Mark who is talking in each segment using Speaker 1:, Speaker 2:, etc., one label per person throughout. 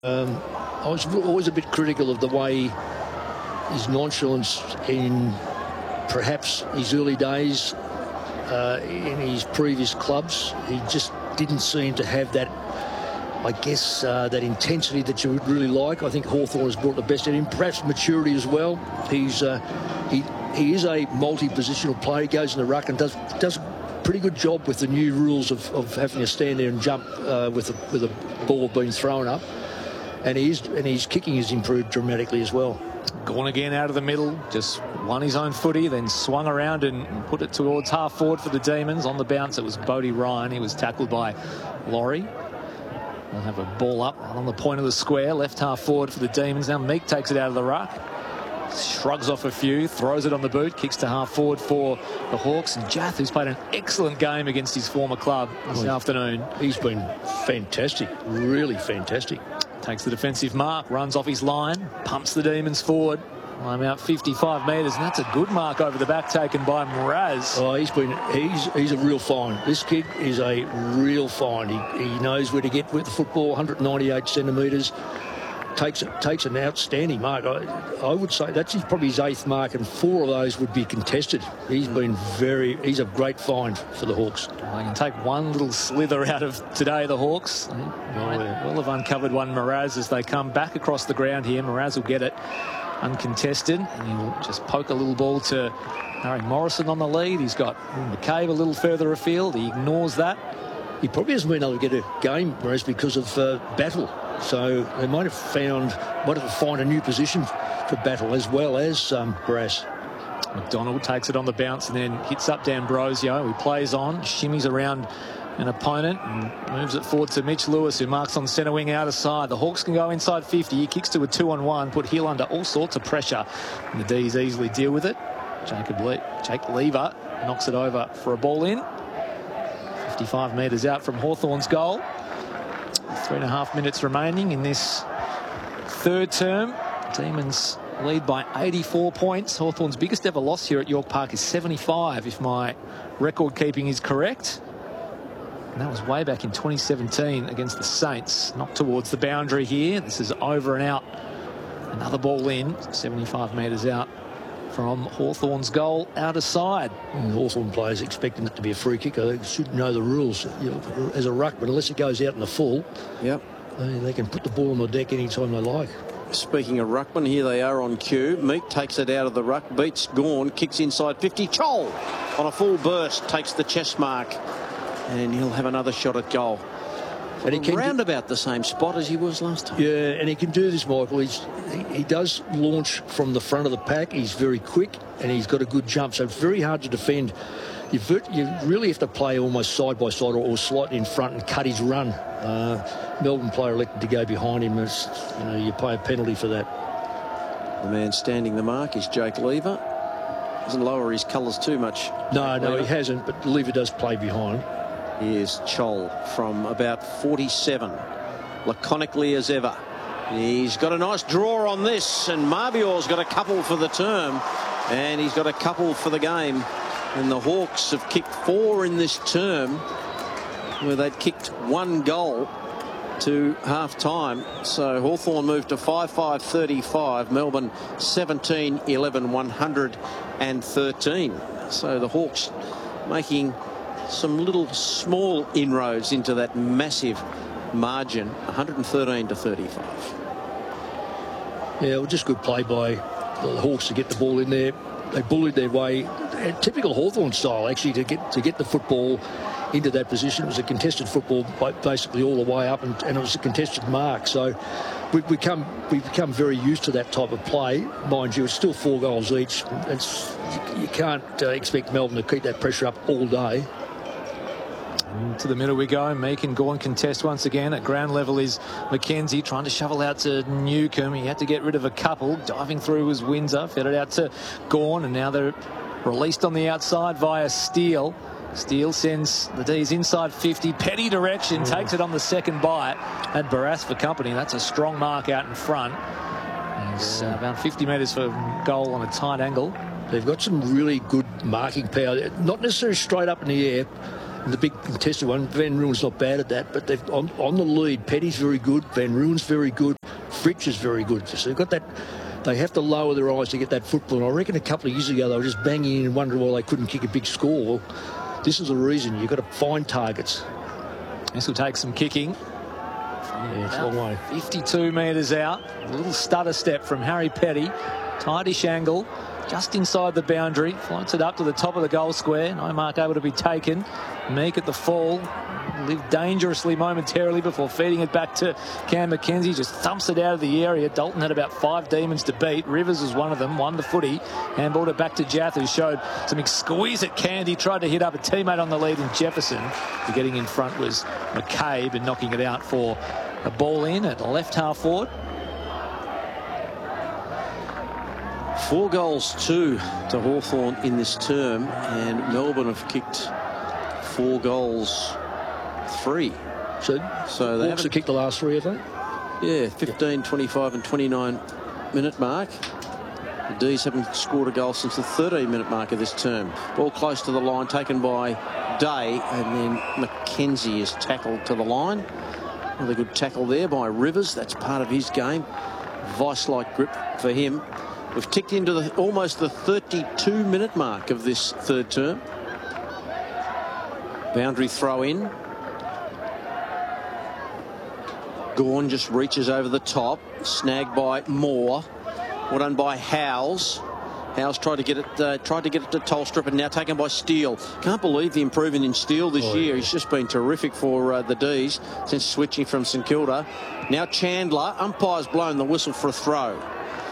Speaker 1: I was always a bit critical of the way his nonchalance in perhaps his early days in his previous clubs. He just didn't seem to have that, I guess, that intensity that you would really like. I think Hawthorn has brought the best out of him, perhaps maturity as well. He is a multi-positional player. He goes in the ruck and does a pretty good job with the new rules of having to stand there and jump with a ball being thrown up. And his kicking has improved dramatically as well.
Speaker 2: Gone again out of the middle, just won his own footy, then swung around and put it towards half forward for the Demons. On the bounce, it was Bodie Ryan. He was tackled by Laurie. They'll have a ball up on the point of the square, left half forward for the Demons. Now Meek takes it out of the ruck, shrugs off a few, throws it on the boot, kicks to half forward for the Hawks. And Jath, who's played an excellent game against his former club this afternoon.
Speaker 1: He's been fantastic, really fantastic.
Speaker 2: Takes the defensive mark, runs off his line, pumps the Demons forward. I'm out 55 metres, and that's a good mark over the back taken by Mraz.
Speaker 1: Oh, he's a real find. This kid is a real find. He knows where to get with the football. 198 centimetres. Takes an outstanding mark. I would say that's probably his 8th mark, and 4 of those would be contested. He's a great find for the Hawks.
Speaker 2: Well, they can take one little slither out of today, the Hawks. Will have uncovered one, Mraz, as they come back across the ground here. Mraz will get it uncontested, and he'll just poke a little ball to Harry Morrison on the lead. He's got McCabe a little further afield. He ignores that.
Speaker 1: He probably hasn't been able to get a game, Mraz, because of Battle. So they might have found a new position for Battle as well as Brass.
Speaker 2: McDonald takes it on the bounce and then hits up D'Ambrosio. He plays on, shimmies around an opponent and moves it forward to Mitch Lewis, who marks on centre wing outer side. The Hawks can go inside 50. He kicks to a 2-on-1, put Hill under all sorts of pressure, and the D's easily deal with it. Jake Lever knocks it over for a ball in. 55 metres out from Hawthorn's goal. 3.5 minutes remaining in this third term. Demons lead by 84 points. Hawthorn's biggest ever loss here at York Park is 75, if my record keeping is correct. And that was way back in 2017 against the Saints. Knocked towards the boundary here. This is over and out. Another ball in, 75 metres out from Hawthorn's goal, outer side.
Speaker 1: Hawthorn players expecting it to be a free kick. They should know the rules. As a ruckman, unless it goes out in the full, they can put the ball on the deck anytime they like.
Speaker 3: Speaking of ruckman, here they are on cue. Meek takes it out of the ruck, beats Gawn, kicks inside 50. Chol on a full burst takes the chest mark, and he'll have another shot at goal. And he can round about the same spot as he was last time.
Speaker 1: Yeah, and he can do this, Michael. He does launch from the front of the pack. He's very quick, and he's got a good jump, so it's very hard to defend. You really have to play almost side by side or slightly in front and cut his run. Melbourne player elected to go behind him. You pay a penalty for that.
Speaker 3: The man standing the mark is Jake Lever. Doesn't lower his colours too much.
Speaker 1: No, he hasn't, but Lever does play behind.
Speaker 3: Here's Chol from about 47, laconically as ever. He's got a nice draw on this, and Marbior's got a couple for the term, and he's got a couple for the game. And the Hawks have kicked 4 in this term, where they'd kicked 1 goal to half-time. So Hawthorn moved to 5-5-35, Melbourne 17-11, 113. So the Hawks making some little small inroads into that massive margin, 113-35.
Speaker 1: Yeah, well, just good play by the Hawks to get the ball in there. They bullied their way, typical Hawthorn style, actually, to get the football into that position. It was a contested football basically all the way up, and it was a contested mark. So we've become very used to that type of play. Mind you, it's still 4 goals each. You can't expect Melbourne to keep that pressure up all day.
Speaker 2: To the middle we go. Meek and Gawn contest once again. At ground level is McKenzie trying to shovel out to Newcomb. He had to get rid of a couple. Diving through was Windsor. Fed it out to Gawn, and now they're released on the outside via Steele. Steele sends the D's inside 50. Petty direction. Takes it on the second bite. Had Barras for company. That's a strong mark out in front. He's about 50 metres for goal on a tight angle.
Speaker 1: They've got some really good marking power. Not necessarily straight up in the air, in the big contested one. Van Ruin's not bad at that, but they've on the lead. Petty's very good. Van Ruin's very good. Fritsch is very good. So they've got that. They have to lower their eyes to get that football. And I reckon a couple of years ago they were just banging in and wondering why they couldn't kick a big score. Well, this is the reason. You've got to find targets.
Speaker 2: This will take some kicking.
Speaker 1: Yeah, it's a long way.
Speaker 2: 52 metres out. A little stutter step from Harry Petty. Tightish angle. Just inside the boundary. Floats it up to the top of the goal square. No mark able to be taken. Meek at the fall. Lived dangerously momentarily before feeding it back to Cam Mackenzie. Just thumps it out of the area. Dalton had about 5 demons to beat. Rivers was one of them. Won the footy. Handballed it back to Jath, who showed some exquisite candy. Tried to hit up a teammate on the lead in Jefferson. But getting in front was McCabe and knocking it out for a ball in at the left half forward.
Speaker 3: 4 goals, 2 to Hawthorn in this term, and Melbourne have kicked 4 goals, 3.
Speaker 1: So
Speaker 3: they
Speaker 1: Hawks have kicked the last 3, I think.
Speaker 3: Yeah, 15, 25 and 29 minute mark. The D's haven't scored a goal since the 13-minute mark of this term. Ball close to the line, taken by Day, and then Mackenzie is tackled to the line. Another good tackle there by Rivers. That's part of his game. Vice-like grip for him. We've ticked into almost the 32-minute mark of this third term. Boundary throw in. Gawn just reaches over the top. Snagged by Moore. Well done by Howes. Howes tried to get it to Tolstrup, and now taken by Steele. Can't believe the improvement in Steele this year. He's just been terrific for the D's since switching from St Kilda. Now Chandler. Umpire's blown the whistle for a throw.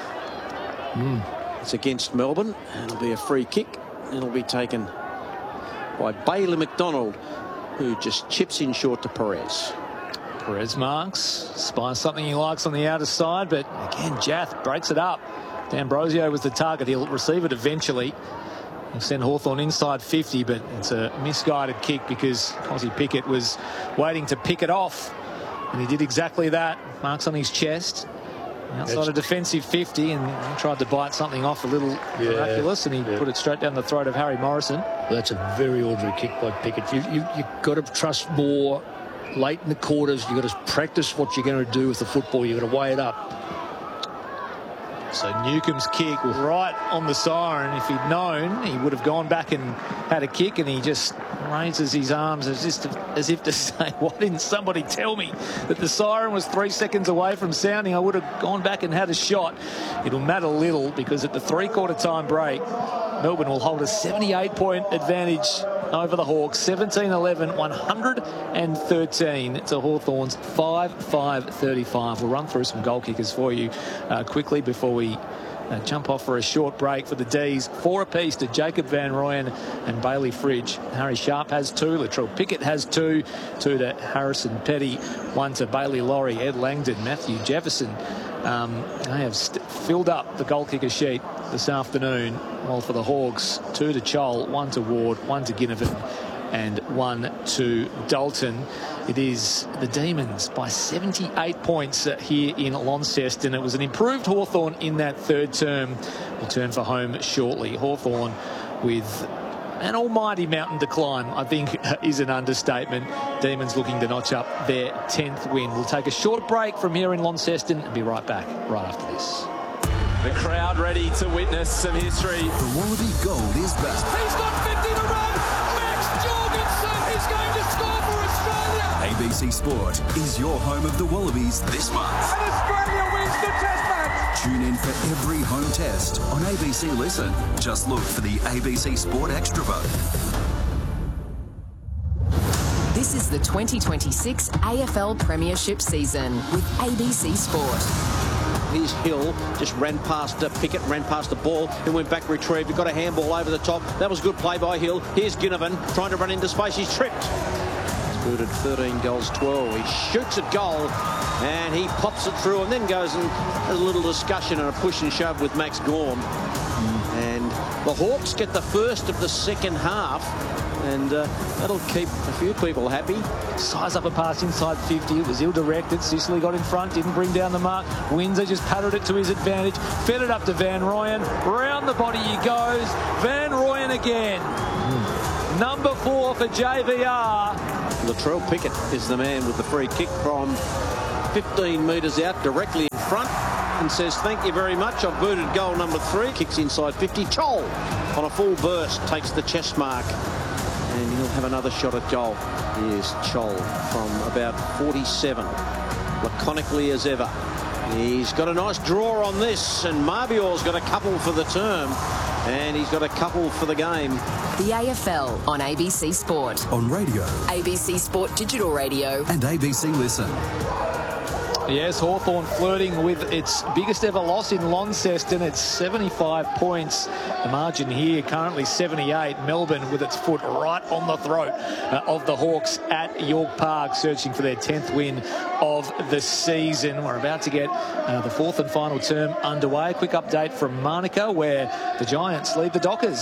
Speaker 3: It's against Melbourne, and it'll be a free kick. It'll be taken by Bailey McDonald, who just chips in short to Perez.
Speaker 2: Perez marks, spies something he likes on the outer side, but again Jath breaks it up. D'Ambrosio was the target. He'll receive it eventually. He'll send Hawthorn inside 50, but it's a misguided kick because Ozzie Pickett was waiting to pick it off, and he did exactly that. Marks on his chest. Outside a defensive 50, and he tried to bite something off a little miraculous, and he put it straight down the throat of Harry Morrison.
Speaker 1: That's a very ordinary kick by Pickett. You've got to trust more late in the quarters. You've got to practice what you're going to do with the football. You've got to weigh it up.
Speaker 2: So Newcomb's kick right on the siren. If he'd known, he would have gone back and had a kick, and he just raises his arms as if to say, why didn't somebody tell me that the siren was 3 seconds away from sounding? I would have gone back and had a shot. It'll matter little because at the 3/4 time break, Melbourne will hold a 78-point advantage over the Hawks. 17-11, 113 to Hawthorn's 5-5-35. We'll run through some goal kickers for you quickly before we jump off for a short break for the D's. 4 apiece to Jacob Van Rooyen and Bailey Fritsch. Harry Sharp has 2. Latrell Pickett has 2. 2 to Harrison Petty. 1 to Bailey Laurie, Ed Langdon, Matthew Jefferson. They have filled up the goal kicker sheet this afternoon. Well, for the Hawks, 2 to Chol, 1 to Ward, 1 to Ginnivan, and 1 to Dalton. It is the Demons by 78 points here in Launceston. It was an improved Hawthorn in that third term. Will turn for home shortly. Hawthorn with an almighty mountain to climb, I think, is an understatement. Demons looking to notch up their 10th win. We'll take a short break from here in Launceston and be right back right after this.
Speaker 4: The crowd ready to witness some history.
Speaker 5: The Wallaby Gold is back.
Speaker 6: He's got 50 to run. Max Jorgensen is going to score for Australia.
Speaker 5: ABC Sport is your home of the Wallabies this month.
Speaker 6: And Australia wins the Test match.
Speaker 5: Tune in for every home test on ABC Listen. Just look for the ABC Sport Extra vote.
Speaker 7: This is the 2026 AFL Premiership season with ABC Sport.
Speaker 3: Here's Hill, just ran past Pickett, ran past the ball, and went back retrieved. He got a handball over the top. That was good play by Hill. Here's Ginnivan trying to run into space. He's tripped. He's booted 13 goals, 12. He shoots at goal, and he pops it through, and then goes and has a little discussion and a push and shove with Max Gawn. And the Hawks get the first of the second half, and that'll keep a few people happy.
Speaker 2: Size up a pass inside 50. It was ill-directed. Sicily got in front, didn't bring down the mark. Windsor just patted it to his advantage. Fed it up to Van Rooyen. Round the body he goes. Van Rooyen again. Number 4 for JVR.
Speaker 3: Latrell Pickett is the man with the free kick from 15 metres out, directly in front, and says, thank you very much. I've booted goal number 3. Kicks inside 50. Chol on a full burst takes the chest mark, and he'll have another shot at goal. Here's Chol from about 47, laconically as ever. He's got a nice draw on this, and Marbior's got a couple for the term, and he's got a couple for the game.
Speaker 7: The AFL on ABC Sport.
Speaker 5: On radio.
Speaker 7: ABC Sport Digital Radio.
Speaker 5: And ABC Listen.
Speaker 2: Yes, Hawthorn flirting with its biggest ever loss in Launceston. It's 75 points. The margin here currently 78. Melbourne with its foot right on the throat of the Hawks at York Park, searching for their 10th win of the season. We're about to get the 4th and final term underway. A quick update from Monaco, where the Giants lead the Dockers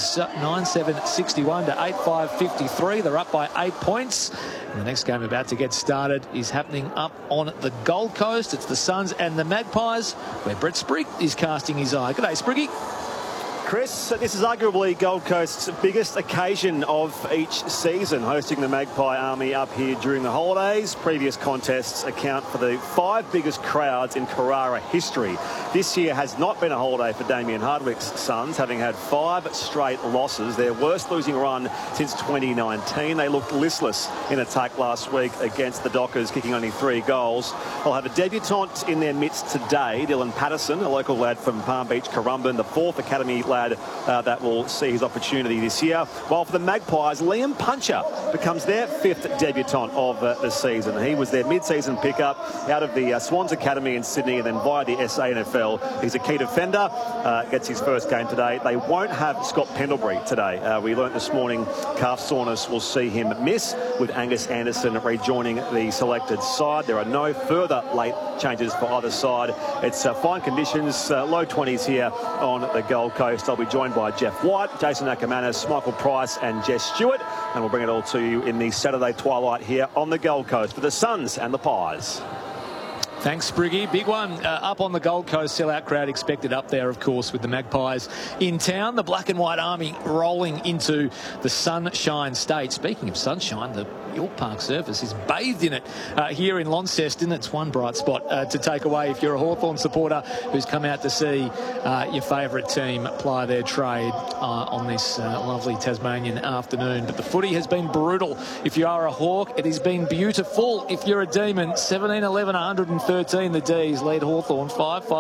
Speaker 2: 9-7-61 to 8-5-53. They're up by 8 points. And the next game about to get started is happening up on the Gold Coast. It's the Suns and the Magpies, where Brett Sprigg is casting his eye. G'day, Spriggy.
Speaker 8: Chris, this is arguably Gold Coast's biggest occasion of each season, hosting the Magpie Army up here during the holidays. Previous contests account for the 5 biggest crowds in Carrara history. This year has not been a holiday for Damien Hardwick's Suns, having had 5 straight losses, their worst losing run since 2019. They looked listless in attack last week against the Dockers, kicking only 3 goals. They'll have a debutant in their midst today, Dylan Patterson, a local lad from Palm Beach, Currumbin, the 4th academy lad that will see his opportunity this year. While for the Magpies, Liam Puncher becomes their 5th debutant of the season. He was their mid-season pickup out of the Swans Academy in Sydney and then via the SANFL. He's a key defender, gets his first game today. They won't have Scott Pendlebury today. We learnt this morning calf soreness will see him miss, with Angus Anderson rejoining the selected side. There are no further late changes for either side. It's fine conditions, low 20s here on the Gold Coast. I'll be joined by Jeff White, Jason Ackermanis, Michael Price and Jess Stewart, and we'll bring it all to you in the Saturday twilight here on the Gold Coast for the Suns and the Pies.
Speaker 2: Thanks, Spriggy. Big one up on the Gold Coast. Sellout crowd expected up there, of course, with the Magpies in town. The Black and White Army rolling into the Sunshine State. Speaking of sunshine, the York Park surface is bathed in it here in Launceston. It's one bright spot to take away if you're a Hawthorn supporter who's come out to see your favourite team ply their trade on this lovely Tasmanian afternoon. But the footy has been brutal. If you are a Hawk, it has been beautiful. If you're a Demon, 17-11, 113. The D's lead Hawthorn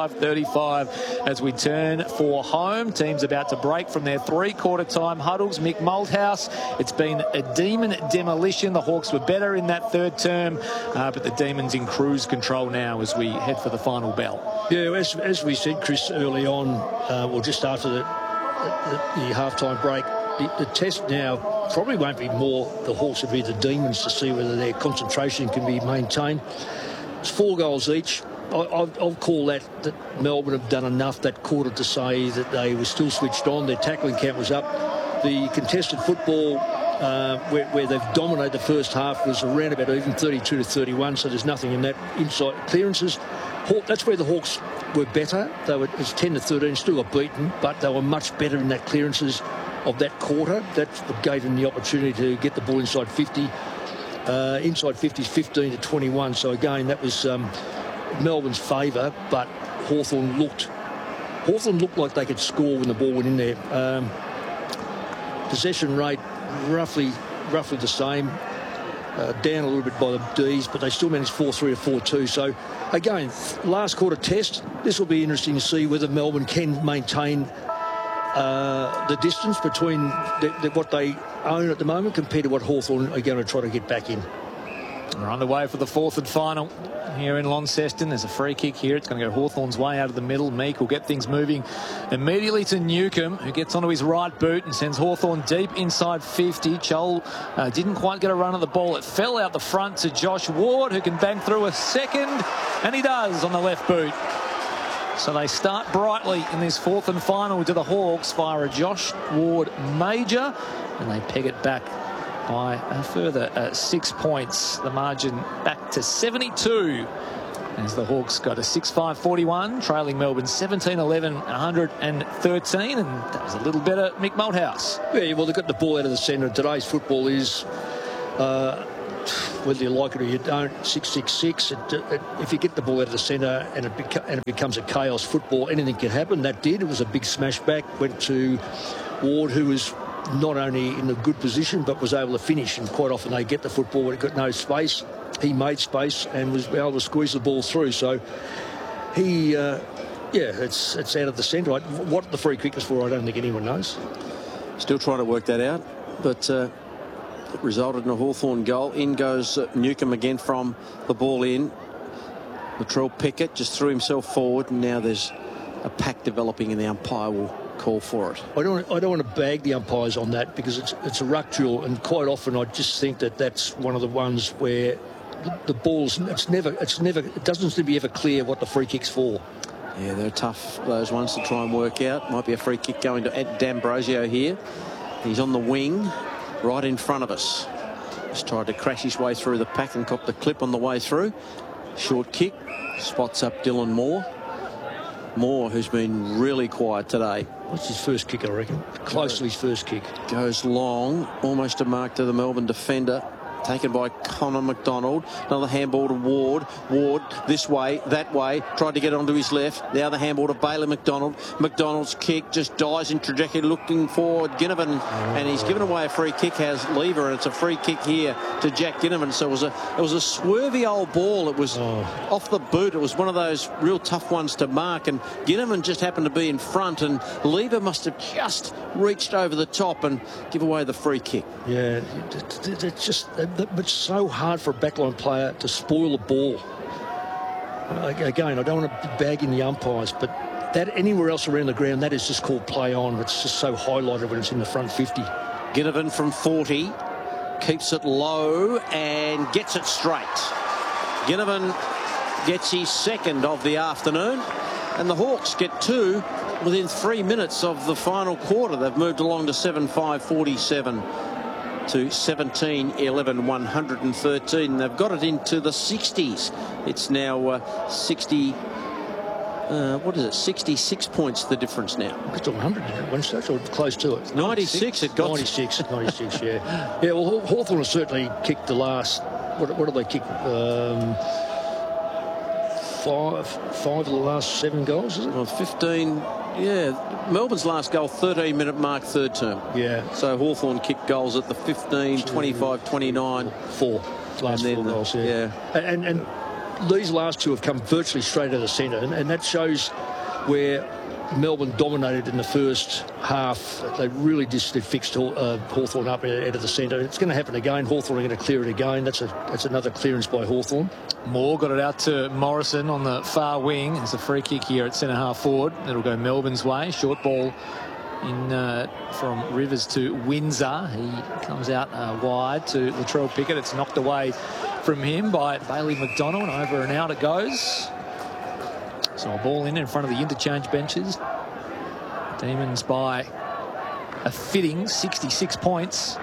Speaker 2: 5-5-35 as we turn for home. Team's about to break from their 3-quarter time huddles. Mick Malthouse, it's been a Demon demolition. The Hawks were better in that third term, but the Demons in cruise control now as we head for the final bell.
Speaker 1: Yeah, as we said, Chris, early on, or just after the half-time break, the test now probably won't be more the Hawks, will be the Demons, to see whether their concentration can be maintained. It's 4 goals each. I'll call that Melbourne have done enough that quarter to say that they were still switched on. Their tackling count was up. The contested football, where they've dominated the first half, was around about even 32-31, so there's nothing in that. Inside clearances, that's where the Hawks were better. It was 10-13, still got beaten, but they were much better in that clearances of that quarter. That gave them the opportunity to get the ball inside 50. Inside 50s 15-21, so again that was Melbourne's favour, but Hawthorn looked like they could score when the ball went in there. Possession rate roughly the same, down a little bit by the D's, but they still managed 4-3 to 4-2. So again, last quarter test, this will be interesting to see whether Melbourne can maintain the distance between what they own at the moment compared to what Hawthorn are going to try to get back in.
Speaker 2: We're on the way for the 4th and final here in Launceston. There's a free kick here. It's going to go Hawthorn's way out of the middle. Meek will get things moving immediately to Newcomb, who gets onto his right boot and sends Hawthorn deep inside 50. Chol didn't quite get a run at the ball. It fell out the front to Josh Ward, who can bang through a second, and he does on the left boot. So they start brightly in this 4th and final to the Hawks via a Josh Ward major, and they peg it back by a further 6 points. The margin back to 72 as the Hawks got a 6-5-41, trailing Melbourne 17-11, 113, and that was a little better Mick Malthouse.
Speaker 1: Yeah, well, they've got the ball out of the centre. Today's football is, whether you like it or you don't, 6-6-6. If you get the ball out of the centre and it becomes a chaos football, anything can happen. That did. It was a big smash back, went to Ward, who was not only in a good position but was able to finish, and quite often they get the football when it got no space. He made space and was able to squeeze the ball through. So he, it's out of the centre. What the free kick is for, I don't think anyone knows.
Speaker 3: Still trying to work that out, but it resulted in a Hawthorn goal. In goes Newcombe again from the ball in. Latrell Pickett just threw himself forward, and now there's a pack developing, and the umpire will call for it.
Speaker 1: I don't want to bag the umpires on that, because it's a ruck drill, and quite often I just think that's one of the ones where the balls, it doesn't seem to be ever clear what the free kick's for.
Speaker 3: Yeah, they're tough, those ones, to try and work out. Might be a free kick going to D'Ambrosio here. He's on the wing right in front of us. Just tried to crash his way through the pack and cop the clip on the way through. Short kick, spots up Dylan Moore. Moore, who's been really quiet today.
Speaker 1: What's his first kick, I reckon? Close to his first kick.
Speaker 3: Goes long, almost a mark to the Melbourne defender. Taken by Connor McDonald. Another handball to Ward. Ward this way, that way. Tried to get onto his left. The other handball to Bailey McDonald. McDonald's kick just dies in trajectory, looking for Ginnivan, and he's given away a free kick. Has Lever, and it's a free kick here to Jack Ginnivan. So it was a swervy old ball. It was off the boot. It was one of those real tough ones to mark, and Ginnivan just happened to be in front, and Lever must have just reached over the top and give away the free kick.
Speaker 1: Yeah, it's so hard for a backline player to spoil a ball. Again, I don't want to bag in the umpires, but that anywhere else around the ground, that is just called play on. It's just so highlighted when it's in the front 50.
Speaker 3: Ginnivan from 40 keeps it low and gets it straight. Ginnivan gets his second of the afternoon, and the Hawks get two within 3 minutes of the final quarter. They've moved along to 7-5-47 to 17-11, 113. They've got it into the 60s. It's now 60. What is it? 66 points the difference now.
Speaker 1: It's 100 one stage, or close to it.
Speaker 3: 96 it got.
Speaker 1: 96, yeah. Yeah, well, Hawthorn has certainly kicked the last, what did they kick? Five of the last 7 goals, is it?
Speaker 3: Well, 15. Yeah, Melbourne's last goal, 13-minute mark, third term.
Speaker 1: Yeah.
Speaker 3: So Hawthorn kicked goals at the 15, 25, 29.
Speaker 1: 4. Last 4 goals, yeah. And these last 2 have come virtually straight out of the centre, and that shows where Melbourne dominated in the first half. They really just fixed Hawthorn up out of the centre. It's going to happen again. Hawthorn are going to clear it again. That's another clearance by Hawthorn.
Speaker 2: Moore got it out to Morrison on the far wing. There's a free kick here at centre-half forward. It'll go Melbourne's way. Short ball in from Rivers to Windsor. He comes out wide to Latrell Pickett. It's knocked away from him by Bailey McDonald. Over and out it goes. So a ball in front of the interchange benches. Demons by a fitting 66 points.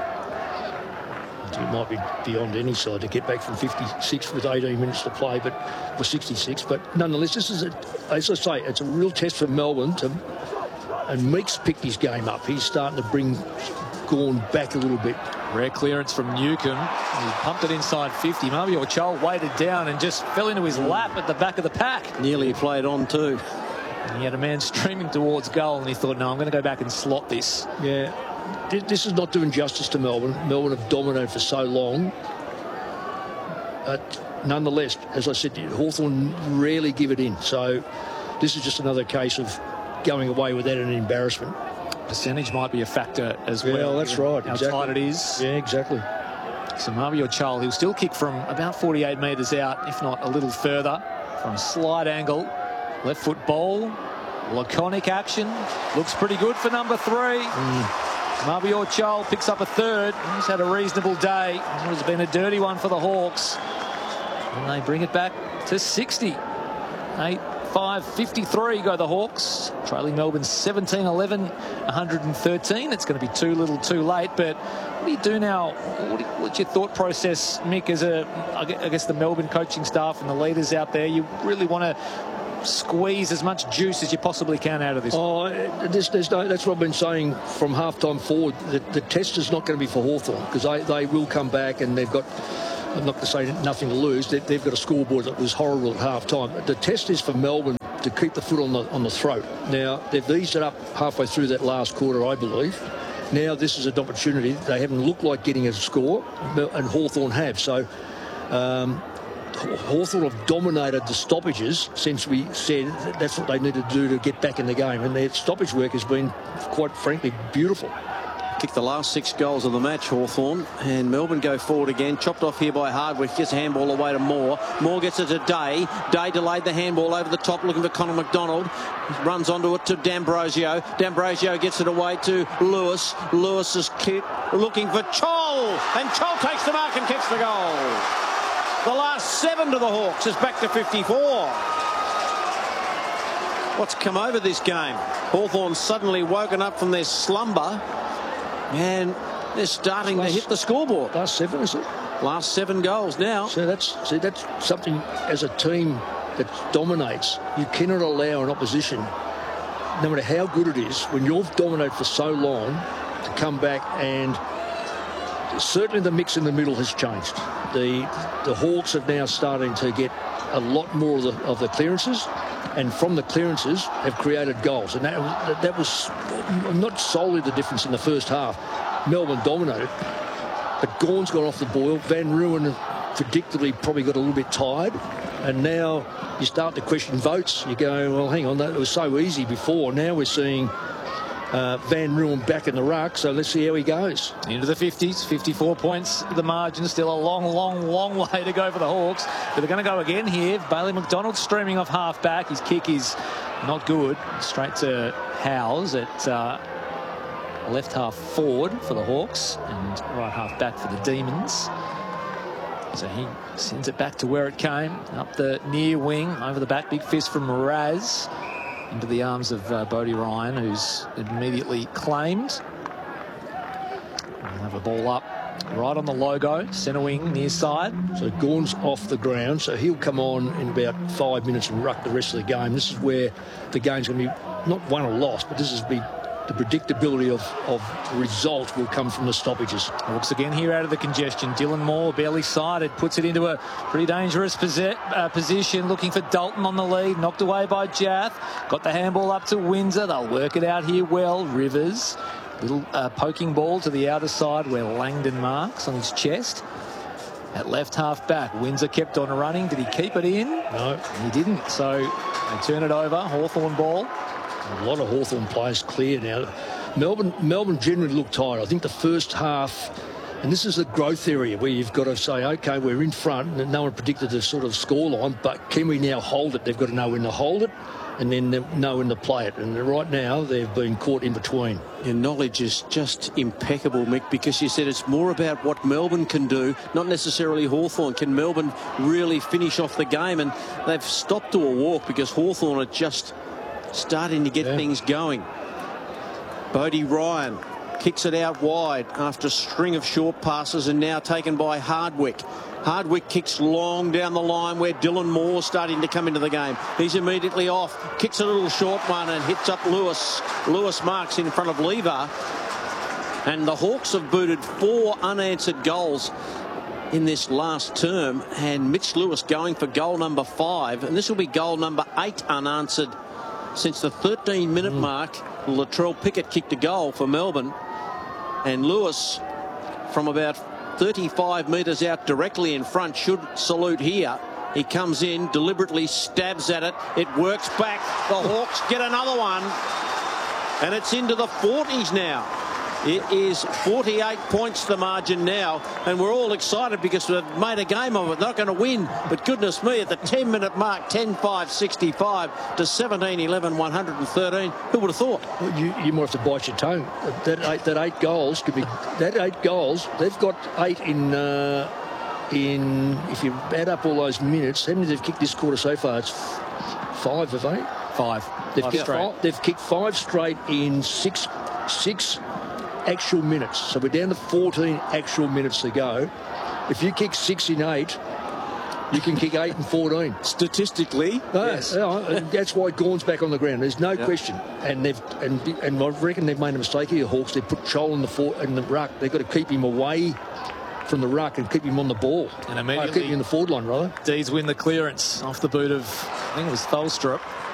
Speaker 1: It might be beyond any side to get back from 56 with 18 minutes to play, but for 66. But nonetheless, this is, as I say, it's a real test for Melbourne. And Meeks picked his game up. He's starting to bring Gawn back a little bit.
Speaker 2: Rare clearance from Newcombe. He pumped it inside 50. Mabior Chol weighted down and just fell into his lap at the back of the pack.
Speaker 3: Nearly played on too.
Speaker 2: And he had a man streaming towards goal, and he thought, no, I'm going to go back and slot this.
Speaker 1: Yeah. This is not doing justice to Melbourne. Melbourne have dominated for so long. But nonetheless, as I said, Hawthorn rarely give it in. So this is just another case of going away without an embarrassment.
Speaker 2: Percentage might be a factor as well.
Speaker 1: Well, that's right.
Speaker 2: How
Speaker 1: exactly.
Speaker 2: tight it is.
Speaker 1: Yeah, exactly.
Speaker 2: So Mabior Chol, he'll still kick from about 48 metres out, if not a little further, from a slide angle. Left foot ball. Laconic action. Looks pretty good for number 3. Mabior Chol picks up a third. He's had a reasonable day. It has been a dirty one for the Hawks. And they bring it back to 60. 8-5 55-53 go the Hawks, trailing Melbourne 17-11, 113. It's going to be too little too late, but what do you do now? What's your thought process, Mick, as I guess the Melbourne coaching staff and the leaders out there? You really want to squeeze as much juice as you possibly can out of this.
Speaker 1: That's what I've been saying from half-time forward. The test is not going to be for Hawthorn, because they will come back and they've got, I'm not going to say nothing to lose, they've got a scoreboard that was horrible at half-time. The test is for Melbourne to keep the foot on the throat. Now, they've eased it up halfway through that last quarter, I believe. Now this is an opportunity. They haven't looked like getting a score, and Hawthorn have. So Hawthorn have dominated the stoppages since we said that's what they needed to do to get back in the game, and their stoppage work has been, quite frankly, beautiful.
Speaker 3: Kicked the last 6 goals of the match, Hawthorn, and Melbourne go forward again. Chopped off here by Hardwick, gets a handball away to Moore. Moore gets it to Day. Day delayed the handball over the top, looking for Connor McDonald. Runs onto it to D'Ambrosio. D'Ambrosio gets it away to Lewis. Lewis is looking for Chol, and Chol takes the mark and kicks the goal. The last 7 to the Hawks is back to 54. What's come over this game? Hawthorn suddenly woken up from their slumber, and they're starting to hit the scoreboard.
Speaker 1: Last 7, is it?
Speaker 3: Last 7 goals now.
Speaker 1: So that's something as a team that dominates. You cannot allow an opposition, no matter how good it is, when you've dominated for so long, to come back, and certainly the mix in the middle has changed. The Hawks are now starting to get a lot more of the clearances, and from the clearances have created goals, and that was not solely the difference in the first half. Melbourne dominated, but Gawn's got off the boil. Van Ruin predictably probably got a little bit tired, and now you start to question votes. You go, well, hang on, that was so easy before. Now we're seeing Van Ruin back in the ruck, so let's see how he goes.
Speaker 2: Into the 50s, 54 points the margin. Still a long way to go for the Hawks, but they're going to go again here. Bailey McDonald streaming off half back. His kick is not good. Straight to Howes at left half forward for the Hawks and right half back for the Demons. So he sends it back to where it came, up the near wing, over the back. Big fist from Raz into the arms of Bodie Ryan, who's immediately claimed. We'll have a ball up right on the logo, centre wing, near side.
Speaker 1: So Gawn's off the ground, so he'll come on in about 5 minutes and ruck the rest of the game. This is where the game's going to be not won or lost, but this is the predictability of result will come from the stoppages.
Speaker 2: Hawks again here out of the congestion. Dylan Moore, barely sided, puts it into a pretty dangerous position, looking for Dalton on the lead. Knocked away by Jath. Got the handball up to Windsor. They'll work it out here well. Rivers, little poking ball to the outer side where Langdon marks on his chest. At left half back, Windsor kept on running. Did he keep it in?
Speaker 1: No.
Speaker 2: He didn't, so they turn it over. Hawthorn ball.
Speaker 1: A lot of Hawthorn players clear now. Melbourne generally look tired. I think the first half, and this is the growth area where you've got to say, OK, we're in front, and no one predicted the sort of scoreline, but can we now hold it? They've got to know when to hold it and then know when to play it. And right now, they've been caught in between.
Speaker 3: Your knowledge is just impeccable, Mick, because you said it's more about what Melbourne can do, not necessarily Hawthorn. Can Melbourne really finish off the game? And they've stopped to a walk because Hawthorn are just starting to get things going. Bodie Ryan kicks it out wide after a string of short passes, and now taken by Hardwick. Hardwick kicks long down the line where Dylan Moore starting to come into the game. He's immediately off, kicks a little short one and hits up Lewis. Lewis marks in front of Lever, and the Hawks have booted 4 unanswered goals in this last term, and Mitch Lewis going for goal number 5, and this will be goal number 8 unanswered since the 13-minute mark. Latrell Pickett kicked a goal for Melbourne, and Lewis from about 35 metres out directly in front should salute here. He comes in, deliberately stabs at it. It works back. The Hawks get another one, and it's into the 40s now. It is 48 points the margin now, and we're all excited because we've made a game of it. They're not going to win, but goodness me, at the 10-minute mark, 10-5-65 to 17-11, 113. Who would have thought?
Speaker 1: Well, you might have to bite your tongue. That 8 goals could be that 8 goals. They've got 8 in if you add up all those minutes. How many they've kicked this quarter so far? It's 5, have they?
Speaker 2: 5.
Speaker 1: They've kicked 5 straight in six actual minutes. So we're down to 14 actual minutes to go. If you kick 6 in 8, you can kick 8 and 14.
Speaker 3: Statistically, yes.
Speaker 1: That's why Gawn's back on the ground. There's no question. And I reckon they've made a mistake here, Hawks. They've put Chol in the ruck. They've got to keep him away from the ruck and keep him on the ball.
Speaker 2: And immediately
Speaker 1: keep him in the forward line, rather.
Speaker 2: Dees win the clearance off the boot of, I think it was Tholstrup.